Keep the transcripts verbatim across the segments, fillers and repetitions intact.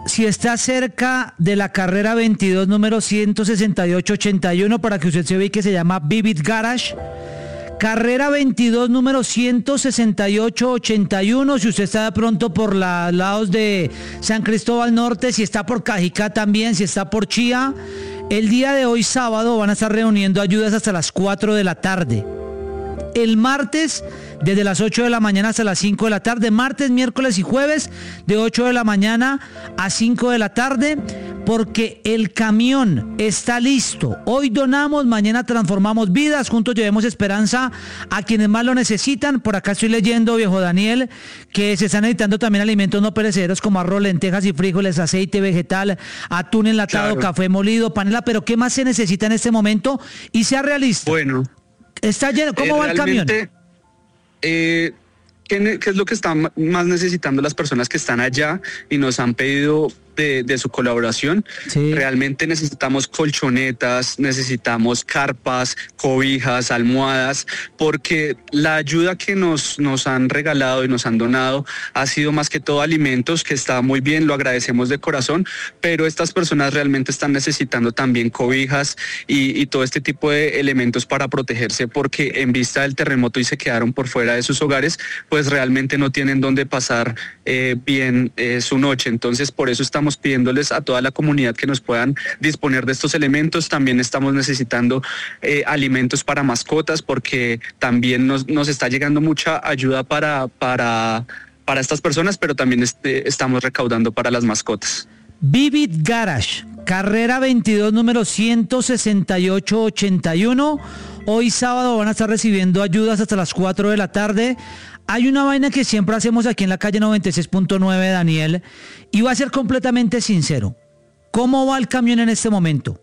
si está cerca de la carrera veintidós, número ciento sesenta y ocho ochenta y uno, para que usted se ubique, se llama Vivid Garage. Carrera veintidós, número ciento sesenta y ocho ochenta y uno, si usted está de pronto por los lados de San Cristóbal Norte, si está por Cajicá también, si está por Chía, el día de hoy sábado van a estar reuniendo ayudas hasta las cuatro de la tarde. El martes, desde las ocho de la mañana hasta las cinco de la tarde. Martes, miércoles y jueves, de ocho de la mañana a cinco de la tarde, porque el camión está listo. Hoy donamos, mañana transformamos vidas. Juntos llevemos esperanza a quienes más lo necesitan. Por acá estoy leyendo, viejo Daniel, que se están necesitando también alimentos no perecederos como arroz, lentejas y frijoles, aceite vegetal, atún enlatado, claro, café molido, panela. Pero ¿qué más se necesita en este momento? Y sea realista. Bueno. Está lleno. ¿Cómo eh, va el camión? Eh, ¿qué, ¿Qué es lo que están más necesitando las personas que están allá y nos han pedido de, de su colaboración? Sí. Realmente necesitamos colchonetas, necesitamos carpas, cobijas, almohadas, porque la ayuda que nos, nos han regalado y nos han donado ha sido más que todo alimentos, que está muy bien, lo agradecemos de corazón, pero estas personas realmente están necesitando también cobijas y, y todo este tipo de elementos para protegerse, porque en vista del terremoto y se quedaron por fuera de sus hogares, pues realmente no tienen dónde pasar eh, bien eh, su noche. Entonces, por eso estamos Estamos pidiéndoles a toda la comunidad que nos puedan disponer de estos elementos. También estamos necesitando eh, alimentos para mascotas, porque también nos, nos está llegando mucha ayuda para, para, para estas personas, pero también este, estamos recaudando para las mascotas. Vivid Garage, carrera veintidós, número ciento sesenta y ocho ochenta y uno. Hoy sábado van a estar recibiendo ayudas hasta las cuatro de la tarde. Hay una vaina que siempre hacemos aquí en la calle noventa y seis punto nueve, Daniel, y voy a ser completamente sincero. ¿Cómo va el camión en este momento?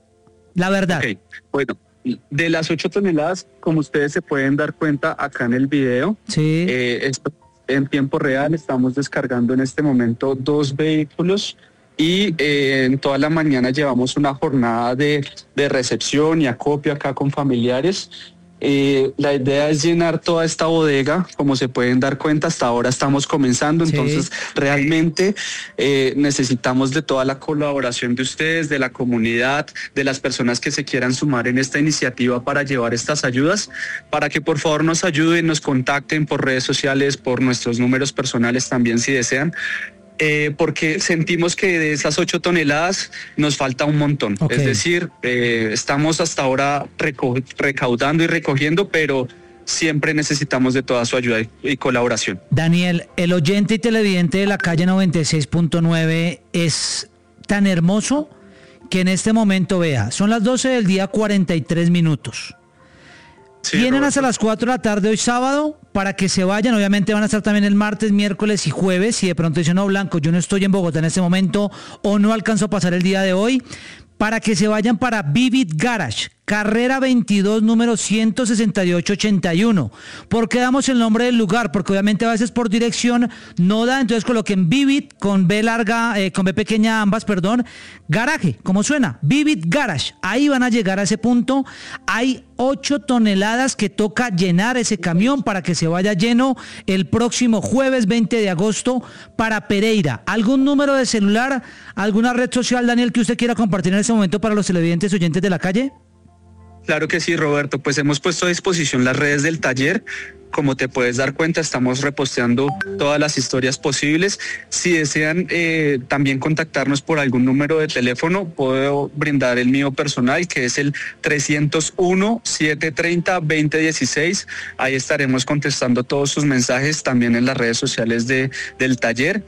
La verdad. Okay. Bueno, de las ocho toneladas, como ustedes se pueden dar cuenta acá en el video, sí. eh, en tiempo real estamos descargando en este momento dos vehículos y eh, en toda la mañana llevamos una jornada de, de recepción y acopio acá con familiares. Eh, la idea es llenar toda esta bodega. Como se pueden dar cuenta, hasta ahora estamos comenzando, sí. Entonces realmente eh, necesitamos de toda la colaboración de ustedes, de la comunidad, de las personas que se quieran sumar en esta iniciativa para llevar estas ayudas, para que por favor nos ayuden, nos contacten por redes sociales, por nuestros números personales también si desean. Eh, porque sentimos que de esas ocho toneladas nos falta un montón. Okay. Es decir, eh, estamos hasta ahora reco- recaudando y recogiendo, pero siempre necesitamos de toda su ayuda y, y colaboración. Daniel, el oyente y televidente de la calle noventa y seis punto nueve es tan hermoso que en este momento, vea, son las doce del día, cuarenta y tres minutos. Sí, Vienen Roberto. Hasta las cuatro de la tarde hoy sábado para que se vayan. Obviamente van a estar también el martes, miércoles y jueves. Si de pronto dicen, no, Blanco, yo no estoy en Bogotá en este momento o no alcanzo a pasar el día de hoy, para que se vayan para Vivid Garage, carrera veintidós, número ciento sesenta y ocho ochenta y uno. ¿Por qué damos el nombre del lugar? Porque obviamente a veces por dirección no da, entonces coloquen Vivid con B larga, eh, con B pequeña ambas, perdón, garaje, como suena, Vivid Garage. Ahí van a llegar a ese punto. Hay ocho toneladas que toca llenar ese camión para que se vaya lleno el próximo jueves veinte de agosto para Pereira. ¿Algún número de celular, alguna red social, Daniel, que usted quiera compartir en este momento para los televidentes oyentes de la calle? Claro que sí, Roberto, pues hemos puesto a disposición las redes del taller. Como te puedes dar cuenta, estamos reposteando todas las historias posibles. Si desean eh, también contactarnos por algún número de teléfono, puedo brindar el mío personal, que es el trescientos uno, setecientos treinta, veinte dieciséis. Ahí estaremos contestando todos sus mensajes también en las redes sociales de, del taller.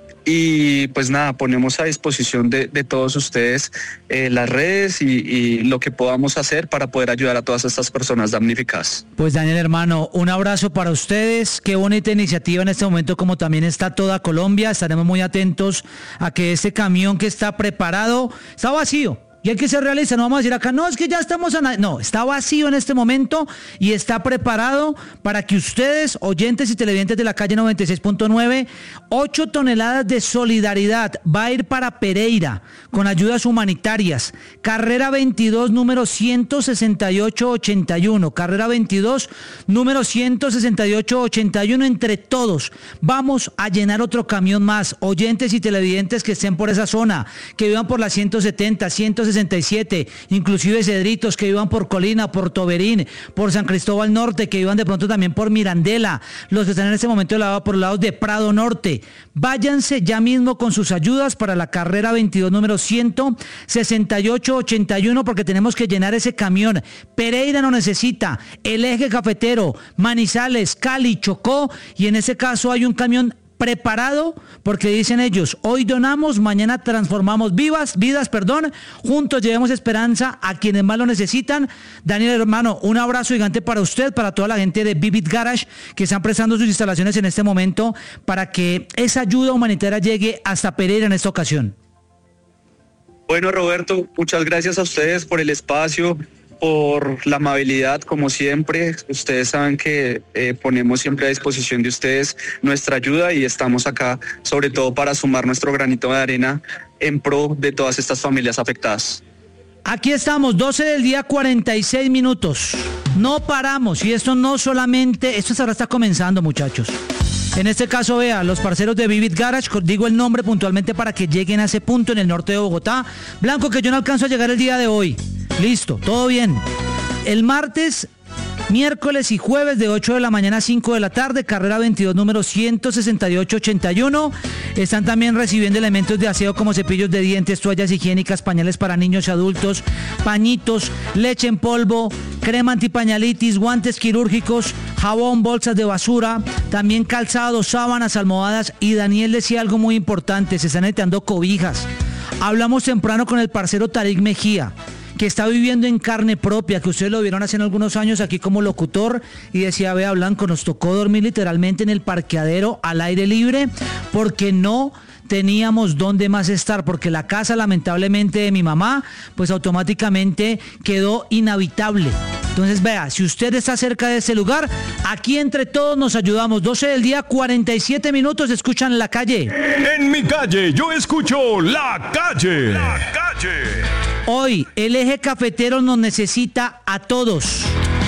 Y pues nada, ponemos a disposición de, de todos ustedes eh, las redes y, y lo que podamos hacer para poder ayudar a todas estas personas damnificadas. Pues Daniel, hermano, un abrazo para ustedes. Qué bonita iniciativa en este momento, como también está toda Colombia. Estaremos muy atentos a que este camión que está preparado, está vacío, Y hay que ser realista, no vamos a decir acá, no, es que ya estamos a nada. No, está vacío en este momento y está preparado para que ustedes, oyentes y televidentes de la calle noventa y seis punto nueve, ocho toneladas de solidaridad va a ir para Pereira con ayudas humanitarias. Carrera veintidós, número ciento sesenta y ocho ochenta y uno. Carrera veintidós, número ciento sesenta y ocho ochenta y uno. Entre todos vamos a llenar otro camión más. Oyentes y televidentes que estén por esa zona, que vivan por la ciento setenta, ciento sesenta y siete, inclusive Cedritos, que vivan por Colina, por Toberín, por San Cristóbal Norte, que vivan de pronto también por Mirandela, los que están en este momento por los lados de Prado Norte. Váyanse ya mismo con sus ayudas para la carrera veintidós, número ciento sesenta y ocho ochenta y uno, porque tenemos que llenar ese camión. Pereira no necesita, el Eje Cafetero, Manizales, Cali, Chocó, y en ese caso hay un camión preparado, porque dicen ellos, hoy donamos, mañana transformamos vivas, vidas, perdón, juntos llevemos esperanza a quienes más lo necesitan. Daniel, hermano, un abrazo gigante para usted, para toda la gente de Vivid Garage que están prestando sus instalaciones en este momento para que esa ayuda humanitaria llegue hasta Pereira en esta ocasión. Bueno, Roberto, muchas gracias a ustedes por el espacio, por la amabilidad, como siempre. Ustedes saben que eh, ponemos siempre a disposición de ustedes nuestra ayuda y estamos acá sobre todo para sumar nuestro granito de arena en pro de todas estas familias afectadas. Aquí estamos, doce del día, cuarenta y seis minutos. No paramos, y esto no solamente, esto ahora está comenzando, muchachos. En este caso, vea, los parceros de Vivid Garage, digo el nombre puntualmente para que lleguen a ese punto en el norte de Bogotá. Blanco, que yo no alcanzo a llegar el día de hoy. Listo, todo bien. El martes, miércoles y jueves de ocho de la mañana a cinco de la tarde, carrera veintidós, número ciento sesenta y ocho ochenta y uno. Están también recibiendo elementos de aseo como cepillos de dientes, toallas higiénicas, pañales para niños y adultos, pañitos, leche en polvo, crema antipañalitis, guantes quirúrgicos, jabón, bolsas de basura, también calzados, sábanas, almohadas. Y Daniel decía algo muy importante, se están necesitando cobijas. Hablamos temprano con el parcero Tarik Mejía, que está viviendo en carne propia, que ustedes lo vieron hace algunos años aquí como locutor, y decía, vea, Blanco, nos tocó dormir literalmente en el parqueadero al aire libre porque no teníamos dónde más estar, porque la casa lamentablemente de mi mamá pues automáticamente quedó inhabitable. Entonces, vea, si usted está cerca de ese lugar, aquí entre todos nos ayudamos. doce del día, cuarenta y siete minutos, escuchan La Calle. En mi calle yo escucho La Calle. La Calle. Hoy el Eje Cafetero nos necesita a todos.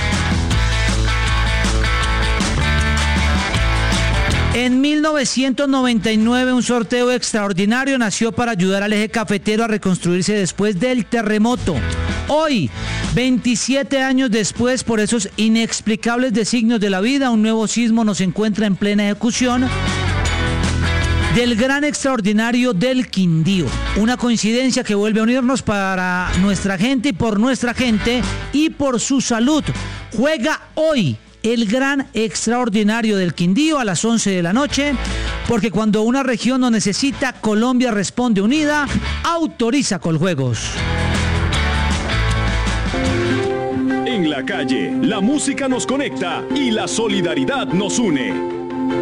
En mil novecientos noventa y nueve un sorteo extraordinario nació para ayudar al Eje Cafetero a reconstruirse después del terremoto. Hoy, veintisiete años después, por esos inexplicables designios de la vida, un nuevo sismo nos encuentra en plena ejecución del gran extraordinario del Quindío. Una coincidencia que vuelve a unirnos para nuestra gente y por nuestra gente y por su salud. Juega hoy el gran extraordinario del Quindío a las once de la noche, porque cuando una región lo necesita, Colombia responde unida. Autoriza Coljuegos. En La Calle, la música nos conecta y la solidaridad nos une.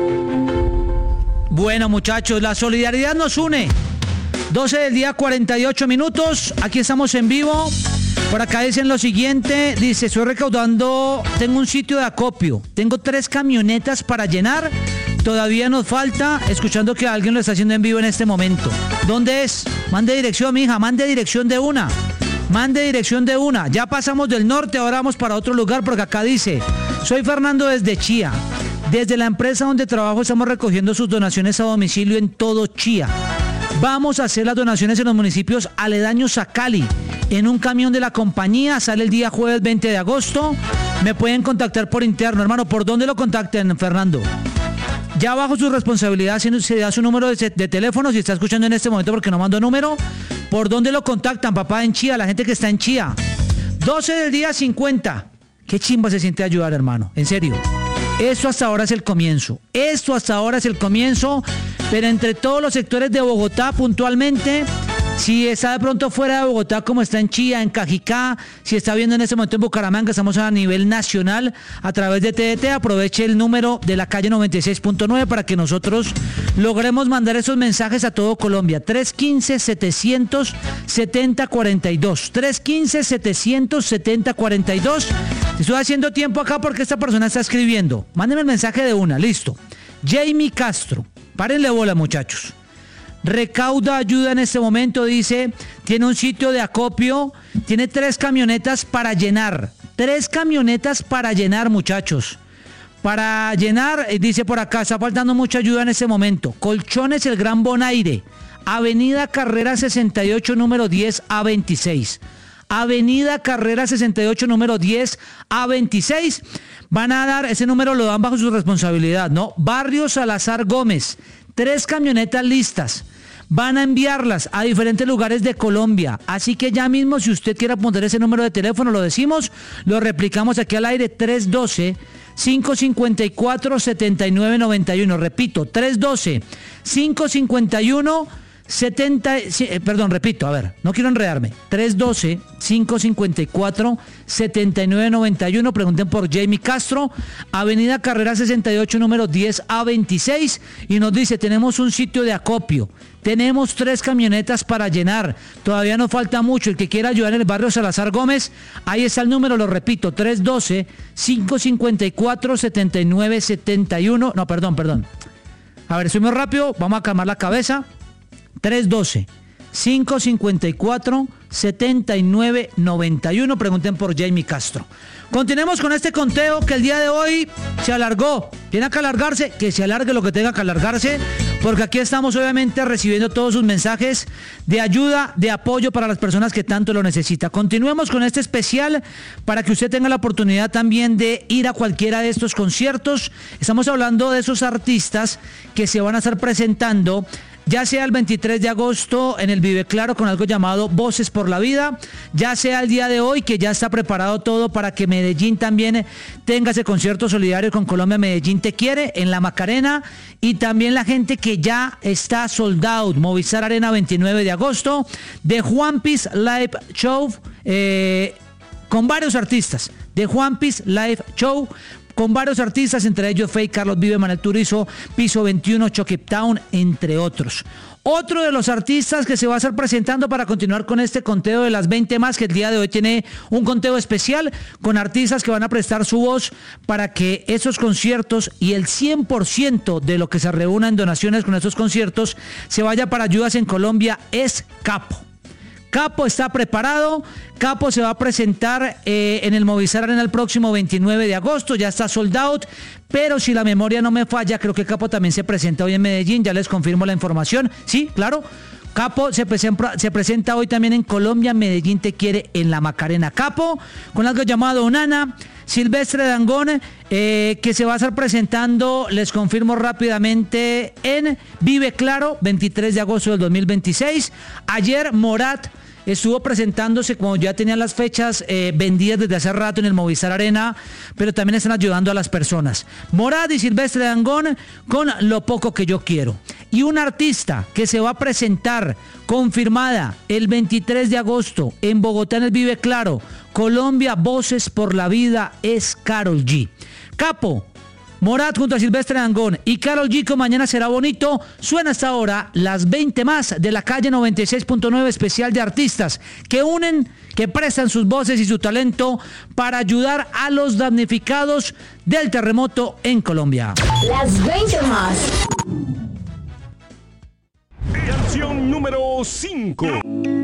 Bueno, muchachos, la solidaridad nos une. doce del día, cuarenta y ocho minutos. Aquí estamos en vivo. Por acá dicen lo siguiente. Dice, estoy recaudando, tengo un sitio de acopio. Tengo tres camionetas para llenar. Todavía nos falta, escuchando que alguien lo está haciendo en vivo en este momento. ¿Dónde es? Mande dirección, mija. Mande dirección de una. Mande dirección de una. Ya pasamos del norte, ahora vamos para otro lugar, porque acá dice, soy Fernando desde Chía. Desde la empresa donde trabajo estamos recogiendo sus donaciones a domicilio en todo Chía. Vamos a hacer las donaciones en los municipios aledaños a Cali. En un camión de la compañía, sale el día jueves veinte de agosto. Me pueden contactar por interno, hermano. ¿Por dónde lo contacten, Fernando? Ya bajo su responsabilidad, si se da su número de, de teléfono, si está escuchando en este momento porque no mando número. ¿Por dónde lo contactan, papá, en Chía? La gente que está en Chía. doce del día, cincuenta. Qué chimba se siente ayudar, hermano. En serio. Esto hasta ahora es el comienzo. Esto hasta ahora es el comienzo. Pero entre todos los sectores de Bogotá, puntualmente, Si está de pronto fuera de Bogotá, como está en Chía, en Cajicá, si está viendo en este momento en Bucaramanga, estamos a nivel nacional a través de T D T, aproveche el número de la calle noventa y seis punto nueve para que nosotros logremos mandar esos mensajes a todo Colombia. tres uno cinco, setecientos setenta, cuarenta y dos. tres uno cinco, setecientos setenta, cuarenta y dos. Estoy haciendo tiempo acá porque esta persona está escribiendo. Mándenme el mensaje de una, listo. Jamie Castro, párenle bola, muchachos. Recauda ayuda en este momento, dice, tiene un sitio de acopio, tiene tres camionetas para llenar, tres camionetas para llenar, muchachos. Para llenar, dice por acá, está faltando mucha ayuda en este momento. Colchones El Gran Bonaire, Avenida Carrera sesenta y ocho, número diez A veintiséis. Avenida Carrera sesenta y ocho, número diez A veintiséis. Van a dar, ese número lo dan bajo su responsabilidad, ¿no? Barrio Salazar Gómez, tres camionetas listas. Van a enviarlas a diferentes lugares de Colombia. Así que ya mismo, si usted quiere apuntar ese número de teléfono, lo decimos, lo replicamos aquí al aire, tres uno dos, cinco cinco cuatro, siete nueve nueve uno. Repito, tres uno dos, cinco cinco uno, setenta, eh, perdón, repito, a ver, no quiero enredarme. tres uno dos, cinco cinco cuatro, siete nueve nueve uno. Pregunten por Jamie Castro, Avenida Carrera sesenta y ocho, número diez A veintiséis. Y nos dice, tenemos un sitio de acopio. Tenemos tres camionetas para llenar. Todavía nos falta mucho. El que quiera ayudar en el barrio Salazar Gómez, ahí está el número, lo repito, tres uno dos, cinco cinco cuatro, siete nueve nueve uno. No, perdón, perdón. A ver, soy muy rápido, vamos a calmar la cabeza. tres uno dos, cinco cinco cuatro, siete nueve nueve uno. Pregunten por Jamie Castro. Continuemos con este conteo que el día de hoy se alargó. Tiene que alargarse, que se alargue lo que tenga que alargarse, porque aquí estamos obviamente recibiendo todos sus mensajes de ayuda, de apoyo para las personas que tanto lo necesitan. Continuemos con este especial para que usted tenga la oportunidad también de ir a cualquiera de estos conciertos. Estamos hablando de esos artistas que se van a estar presentando, ya sea el veintitrés de agosto en el Vive Claro con algo llamado Voces por la Vida, ya sea el día de hoy que ya está preparado todo para que Medellín también tenga ese concierto solidario con Colombia, Medellín Te Quiere, en la Macarena, y también la gente que ya está sold out, Movistar Arena veintinueve de agosto, de Juan Piece Live Show, eh, con varios artistas, de Juan Piece Live Show, con varios artistas, entre ellos Faye, Carlos Vive, Manuel Turizo, Piso veintiuno, Chucky Town, entre otros. Otro de los artistas que se va a estar presentando para continuar con este conteo de las veinte más, que el día de hoy tiene un conteo especial con artistas que van a prestar su voz para que esos conciertos y el cien por ciento de lo que se reúna en donaciones con esos conciertos se vaya para ayudas en Colombia, es Capo. Capo está preparado, Capo se va a presentar eh, en el Movistar Arena el próximo veintinueve de agosto, ya está sold out, pero si la memoria no me falla, creo que Capo también se presenta hoy en Medellín, ya les confirmo la información, sí, claro. Capo se presenta, se presenta hoy también en Colombia, Medellín Te Quiere, en la Macarena. Capo, con algo llamado Onana. Silvestre Dangond, eh, que se va a estar presentando, les confirmo rápidamente, en Vive Claro, veintitrés de agosto del dos mil veintiséis. Ayer Morat estuvo presentándose, como ya tenían las fechas eh, vendidas desde hace rato en el Movistar Arena, pero también están ayudando a las personas. Morat y Silvestre Dangond con Lo Poco Que Yo Quiero. Y un artista que se va a presentar confirmada el veintitrés de agosto en Bogotá en el Vive Claro, Colombia, Voces por la Vida, es Karol G. Capo, Morat junto a Silvestre Dangond y Karol G con Mañana Será Bonito. Suena hasta ahora las veinte más de la calle noventa y seis punto nueve, especial de artistas que unen, que prestan sus voces y su talento para ayudar a los damnificados del terremoto en Colombia. Las veinte más. Canción número cinco.